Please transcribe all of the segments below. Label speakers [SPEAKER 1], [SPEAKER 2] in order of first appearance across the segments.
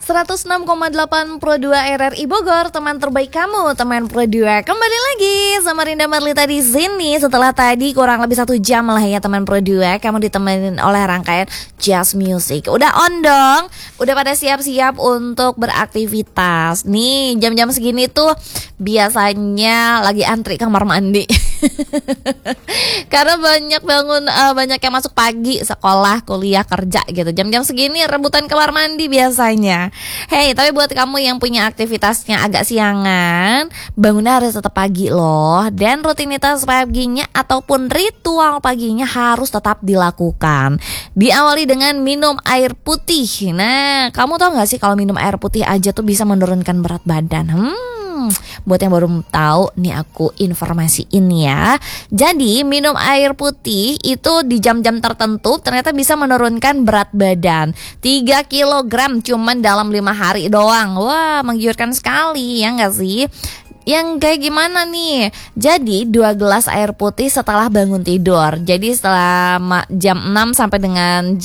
[SPEAKER 1] 106,8 Pro 2 RRI Bogor, teman terbaik kamu, teman Pro 2. Kembali lagi sama Rinda Marlita di sini. Setelah tadi kurang lebih 1 jam lah ya teman Pro 2, kamu ditemenin oleh rangkaian Just Music. Udah on dong, udah pada siap-siap untuk beraktivitas. Nih jam-jam segini tuh biasanya lagi antri kamar mandi. Karena banyak yang masuk pagi, sekolah, kuliah, kerja gitu. Jam-jam segini rebutan kamar mandi biasanya. Hey, tapi buat kamu yang punya aktivitasnya agak siangan, bangunnya harus tetap pagi loh. Dan rutinitas paginya ataupun ritual paginya harus tetap dilakukan. Diawali dengan minum air putih. Nah, kamu tahu gak sih kalau minum air putih aja tuh bisa menurunkan berat badan? Buat yang baru tahu nih aku informasiin ya. Jadi minum air putih itu di jam-jam tertentu ternyata bisa menurunkan berat badan 3 kg cuman dalam 5 hari doang. Wah, menggiurkan sekali ya gak sih? Yang kayak gimana nih? Jadi 2 gelas air putih setelah bangun tidur. Jadi setelah jam 6 sampai dengan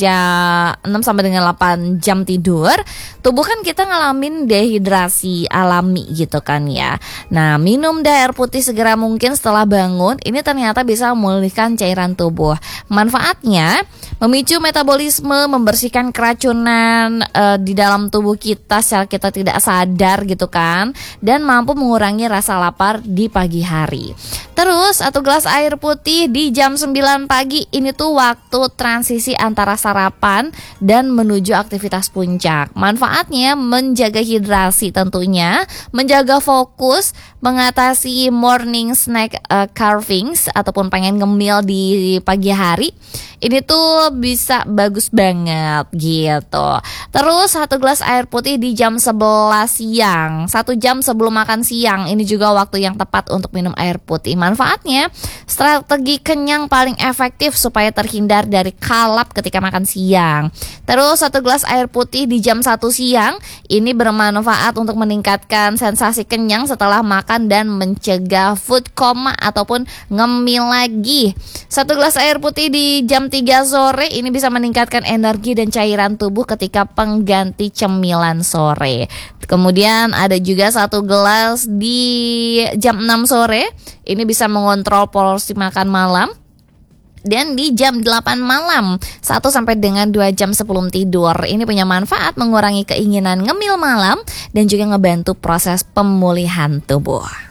[SPEAKER 1] 8 jam tidur, tubuh kan kita ngalamin dehidrasi alami gitu kan ya. Nah, minum air putih segera mungkin setelah bangun. Ini ternyata bisa memulihkan cairan tubuh. Manfaatnya memicu metabolisme, membersihkan keracunan di dalam tubuh kita secara kita tidak sadar gitu kan, dan mampu mengurangi rasa lapar di pagi hari. Terus 1 gelas air putih di jam 9 pagi, ini tuh waktu transisi antara sarapan dan menuju aktivitas puncak. Manfaatnya menjaga hidrasi tentunya, menjaga fokus, mengatasi morning snack cravings ataupun pengen ngemil di pagi hari. Ini tuh bisa bagus banget gitu. Terus 1 gelas air putih di jam 11 siang, 1 jam sebelum makan siang. Ini juga waktu yang tepat untuk minum air putih. Manfaatnya, strategi kenyang paling efektif supaya terhindar dari kalap ketika makan siang. Terus 1 gelas air putih di jam 1 siang. Ini bermanfaat untuk meningkatkan sensasi kenyang setelah makan dan mencegah food coma ataupun ngemil lagi. 1 gelas air putih di jam 3 sore ini bisa meningkatkan energi dan cairan tubuh ketika pengganti cemilan sore. Kemudian ada juga 1 gelas di jam 6 sore. Ini bisa mengontrol porsi makan malam. Dan di jam 8 malam 1 sampai dengan 2 jam sebelum tidur. Ini punya manfaat mengurangi keinginan ngemil malam dan juga ngebantu proses pemulihan tubuh.